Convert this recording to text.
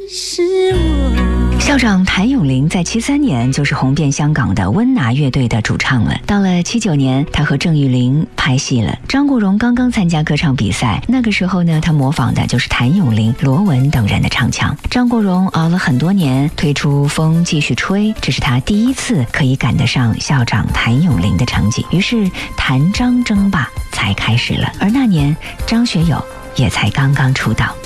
是我。 校长谭咏麟在73年就是红遍香港的温拿乐队的主唱了。到了79年，他和郑裕玲拍戏了。张国荣刚刚参加歌唱比赛，那个时候呢，他模仿的就是谭咏麟、罗文等人的唱腔。张国荣熬了很多年，推出《风继续吹》，这是他第一次可以赶得上校长谭咏麟的成绩。于是谭张争霸才开始了。而那年，张学友也才刚刚出道。